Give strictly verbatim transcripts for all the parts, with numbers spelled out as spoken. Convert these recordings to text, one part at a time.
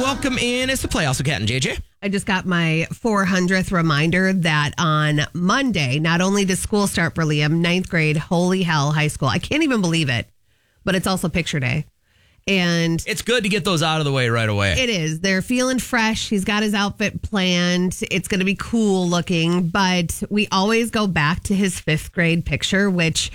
welcome in. It's the Playhouse with Kat and J J. I just got my four hundredth reminder that on Monday, not only does school start for Liam, ninth grade, holy hell, high school. I can't even believe it, but it's also picture day. And it's good to get those out of the way right away. It is. They're feeling fresh. He's got his outfit planned. It's going to be cool looking, but we always go back to his fifth grade picture, which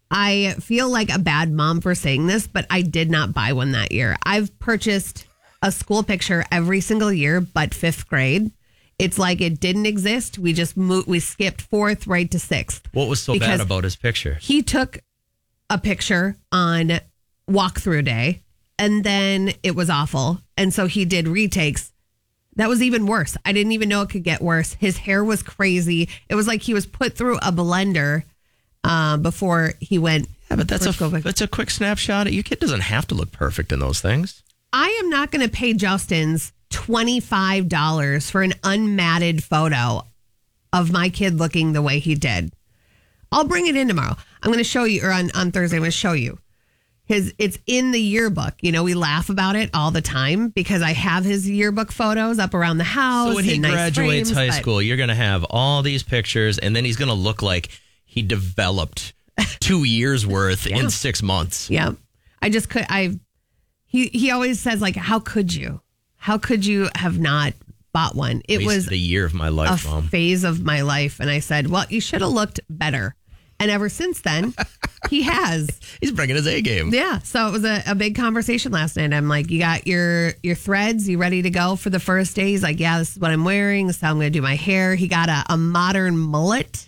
I feel like a bad mom for saying this, but I did not buy one that year. I've purchased a school picture every single year, but fifth grade. It's like it didn't exist. We just moved, we skipped fourth right to sixth. What was so bad about his picture? He took a picture on walkthrough day. And then it was awful. And so he did retakes. That was even worse. I didn't even know it could get worse. His hair was crazy. It was like he was put through a blender uh, before he went. Yeah, but that's a, that's a quick snapshot. Your kid doesn't have to look perfect in those things. I am not going to pay Justin's twenty-five dollars for an unmatted photo of my kid looking the way he did. I'll bring it in tomorrow. I'm going to show you, or on, on Thursday, I'm going to show you. His, it's in the yearbook. You know, we laugh about it all the time because I have his yearbook photos up around the house. So when he nice graduates frames, high but... school, you're going to have all these pictures, and then he's going to look like he developed two years worth yeah. in six months. Yeah. I just could, I, he, he always says, like, how could you? How could you have not bought one? It was the year of my life, a Mom. phase of my life. And I said, well, you should have looked better. And ever since then, he has. He's bringing his A game. Yeah. So it was a, a big conversation last night. I'm like, you got your your threads? You ready to go for the first day? He's like, yeah, this is what I'm wearing. This is how I'm going to do my hair. He got a, a modern mullet.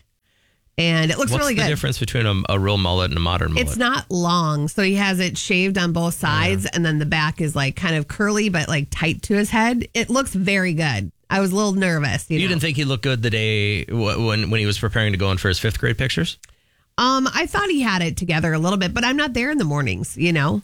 And it looks What's really good. What's the difference between a, a real mullet and a modern mullet? It's not long. So he has it shaved on both sides. Yeah. And then the back is like kind of curly, but like tight to his head. It looks very good. I was a little nervous. You, you know? didn't think he looked good the day when, when he was preparing to go in for his fifth grade pictures? Um, I thought he had it together a little bit, but I'm not there in the mornings, you know?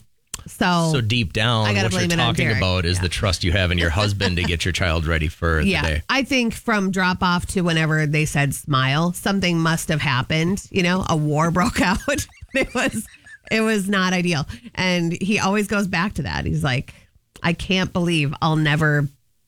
So So deep down, what you're talking about is yeah. the trust you have in your husband to get your child ready for yeah, the day. I think from drop off to whenever they said smile, something must have happened. You know, a war broke out. It was, it was not ideal. And he always goes back to that. He's like, I can't believe I'll never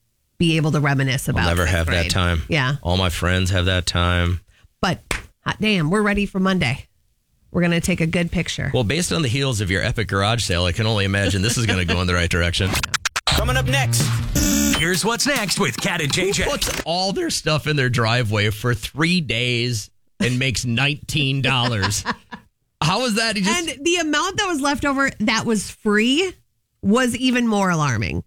be able to reminisce about I'll never have grade. that time. Yeah. All my friends have that time. But hot damn, we're ready for Monday. We're going to take a good picture. Well, based on the heels of your epic garage sale, I can only imagine this is going to go in the right direction. Coming up next, here's what's next with Kat and J J. Who puts all their stuff in their driveway for three days and makes nineteen dollars? How is that? He just... And the amount that was left over that was free was even more alarming.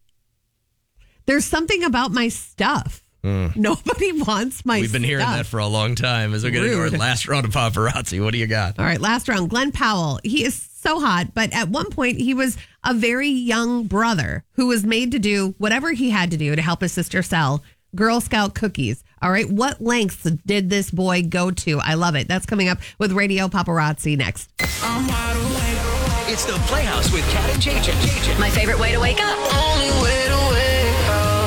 There's something about my stuff. Mm. Nobody wants my We've been stuff. hearing that for a long time. As we get into our last round of paparazzi, what do you got? All right, last round. Glenn Powell. He is so hot, but at one point he was a very young brother who was made to do whatever he had to do to help his sister sell Girl Scout cookies. All right, what lengths did this boy go to? I love it. That's coming up with Radio Paparazzi next. It's the Playhouse with Kat and J J. My favorite way to wake up. Only way to wake up.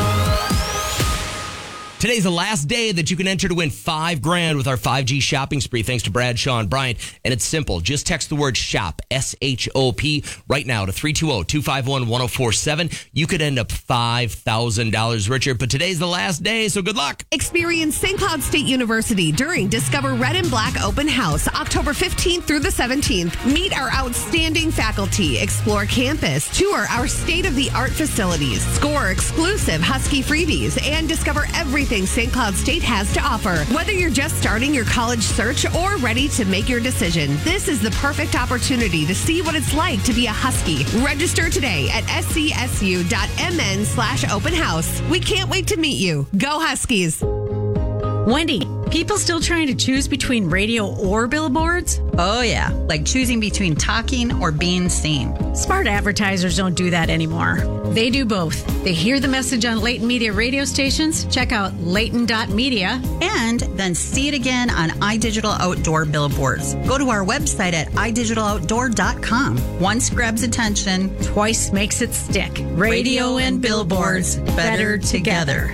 Today's the last day that you can enter to win five grand with our five G shopping spree, thanks to Bradshaw and Bryant. And it's simple. Just text the word SHOP, S H O P, right now to three two zero, two five one, one zero four seven. You could end up five thousand dollars richer, but today's the last day, so good luck. Experience Saint Cloud State University during Discover Red and Black Open House, October fifteenth through the seventeenth. Meet our outstanding faculty, explore campus, tour our state-of-the-art facilities, score exclusive Husky freebies, and discover everything Saint Cloud State has to offer. Whether you're just starting your college search or ready to make your decision, this is the perfect opportunity to see what it's like to be a Husky. Register today at scsu.mn slash open house. We can't wait to meet you. Go Huskies. Wendy, people still trying to choose between radio or billboards? Oh, yeah, like choosing between talking or being seen. Smart advertisers don't do that anymore. They do both. They hear the message on Leighton Media radio stations, check out leighton dot media, and then see it again on iDigital Outdoor billboards. Go to our website at i digital outdoor dot com. Once grabs attention, twice makes it stick. Radio, radio and billboards, better, better together.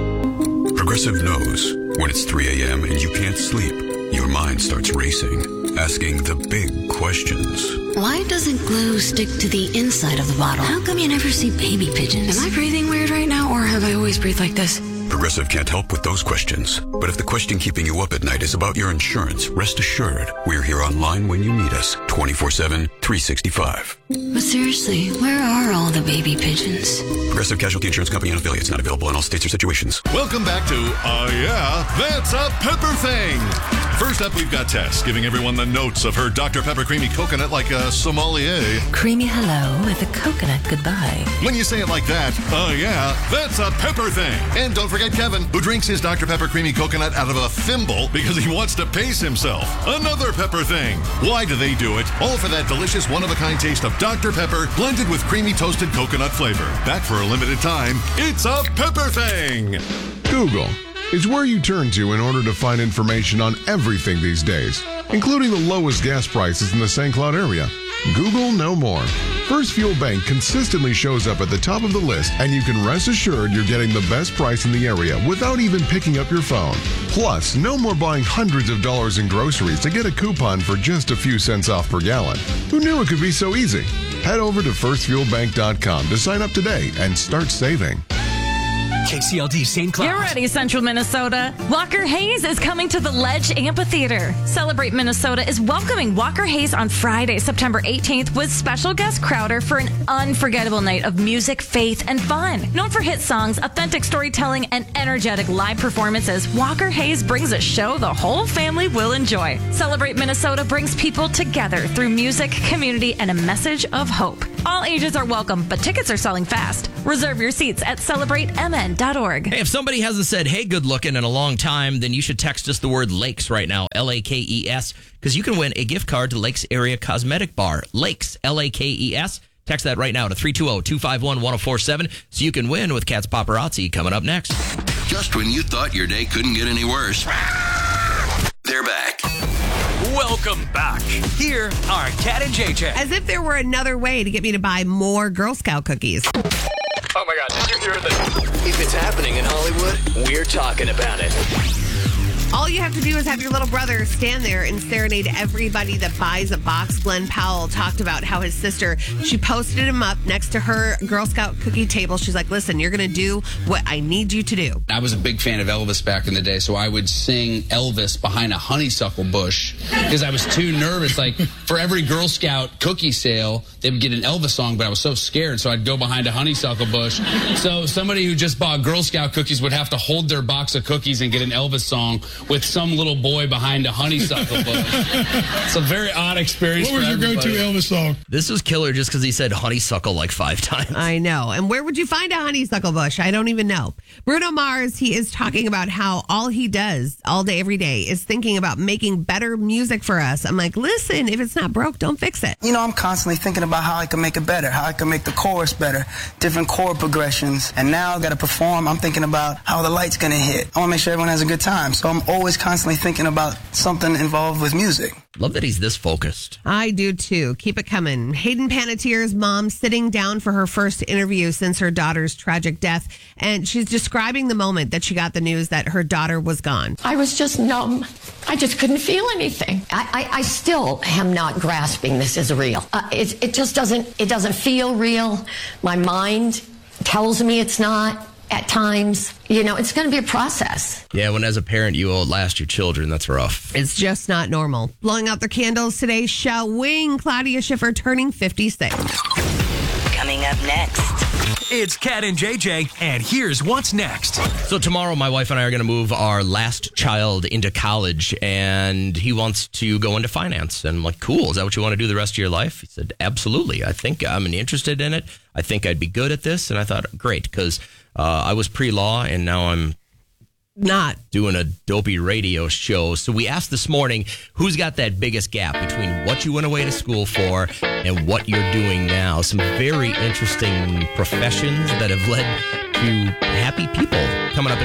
Progressive knows when it's three a.m. and you can't sleep, your mind starts racing. asking the big questions. Why doesn't glue stick to the inside of the bottle? How come you never see baby pigeons? Am I breathing weird right now, or have I always breathed like this? Progressive can't help with those questions. But if the question keeping you up at night is about your insurance, rest assured, we're here online when you need us, twenty-four seven, three sixty-five. But seriously, where are all the baby pigeons? Progressive Casualty Insurance Company and affiliates, not available in all states or situations. Welcome back to Uh Yeah, That's a Pepper Thing. First up, we've got Tess giving everyone the notes of her Doctor Pepper Creamy Coconut like a sommelier. Creamy hello with a coconut goodbye. When you say it like that, uh yeah, that's a pepper thing. And don't forget Kevin, who drinks his Doctor Pepper Creamy Coconut out of a thimble because he wants to pace himself. Another pepper thing. Why do they do it? All for that delicious one-of-a-kind taste of Doctor Pepper blended with creamy toasted coconut flavor. Back for a limited time, it's a pepper thing. Google is where you turn to in order to find information on everything these days, including the lowest gas prices in the Saint Cloud area. Google no more. First Fuel Bank consistently shows up at the top of the list, and you can rest assured you're getting the best price in the area without even picking up your phone. Plus, no more buying hundreds of dollars in groceries to get a coupon for just a few cents off per gallon. Who knew it could be so easy? Head over to first fuel bank dot com to sign up today and start saving. K C L D Saint Cloud. Get ready, Central Minnesota. Walker Hayes is coming to the Ledge Amphitheater. Celebrate Minnesota is welcoming Walker Hayes on Friday, September eighteenth, with special guest Crowder for an unforgettable night of music, faith, and fun. Known for hit songs, authentic storytelling, and energetic live performances, Walker Hayes brings a show the whole family will enjoy. Celebrate Minnesota brings people together through music, community, and a message of hope. All ages are welcome, but tickets are selling fast. Reserve your seats at celebrate m n dot org. Hey, if somebody hasn't said, hey, good looking in a long time, then you should text us the word Lakes right now, L A K E S, because you can win a gift card to Lakes Area Cosmetic Bar. Lakes, L A K E S. Text that right now to three two zero, two five one, one zero four seven so you can win with Cat's Paparazzi coming up next. Just when you thought your day couldn't get any worse, they're back. Welcome back. Here are Cat and J J. As if there were another way to get me to buy more Girl Scout cookies. Oh my God, did you hear this? If it's happening in Hollywood, we're talking about it. All you have to do is have your little brother stand there and serenade everybody that buys a box. Glenn Powell talked about how his sister, she posted him up next to her Girl Scout cookie table. She's like, listen, you're going to do what I need you to do. I was a big fan of Elvis back in the day, so I would sing Elvis behind a honeysuckle bush because I was too nervous. Like, for every Girl Scout cookie sale, they would get an Elvis song, but I was so scared, so I'd go behind a honeysuckle bush. So somebody who just bought Girl Scout cookies would have to hold their box of cookies and get an Elvis song with some little boy behind a honeysuckle bush. It's a very odd experience. What was for your everybody. go-to Elvis song? This was killer just because he said honeysuckle like five times. I know. And where would you find a honeysuckle bush? I don't even know. Bruno Mars, he is talking about how all he does all day, every day is thinking about making better music for us. I'm like, listen, if it's not broke, don't fix it. You know, I'm constantly thinking about how I can make it better, how I can make the chorus better, different chord progressions. And now I got to perform. I'm thinking about how the light's going to hit. I want to make sure everyone has a good time. So I'm always constantly thinking about something involved with music. Love that he's this focused. I do too. Keep it coming. Hayden Panettiere's mom sitting down for her first interview since her daughter's tragic death. And she's describing the moment that she got the news that her daughter was gone. I was just numb. I just couldn't feel anything. I, I, I still am not grasping this as real. Uh, it, it just doesn't, it doesn't feel real. My mind tells me it's not. At times, you know, it's going to be a process. Yeah, when as a parent you outlast your children, that's rough. It's just not normal. Blowing out their candles today, showing Claudia Schiffer turning fifty-six. Coming up next. It's Cat and J J, and here's what's next. So tomorrow, my wife and I are going to move our last child into college, and he wants to go into finance. And I'm like, cool, is that what you want to do the rest of your life? He said, absolutely. I think I'm interested in it. I think I'd be good at this. And I thought, great, because uh, I was pre-law, and now I'm not doing a dopey radio show. So we asked this morning, who's got that biggest gap between what you went away to school for and what you're doing now? Some very interesting professions that have led to happy people coming up in